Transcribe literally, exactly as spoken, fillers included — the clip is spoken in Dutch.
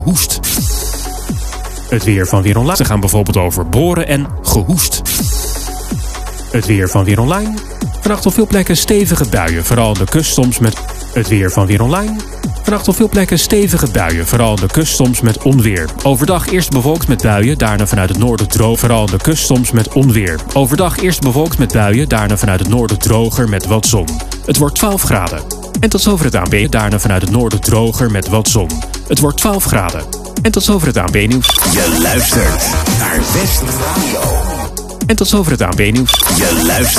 hoest. Het weer van Weer Online. Ze gaan bijvoorbeeld over boren en gehoest. Het weer van Weer Online. Vannacht op veel plekken stevige buien, vooral aan de kust soms met... Het weer van Weer Online. Vannacht op veel plekken stevige buien, vooral aan de kust soms met onweer. Overdag eerst bewolkt met buien, daarna vanuit het noorden droog, vooral aan de kust soms met onweer. Overdag eerst bewolkt met buien, daarna vanuit het noorden droger met wat zon. Het wordt twaalf graden. En tot zover het A N B. Daarna vanuit het noorden droger met wat zon. Het wordt twaalf graden. En tot zover het A N B-nieuws. Je luistert naar West Radio. En tot zover het A N B-nieuws. Je luistert.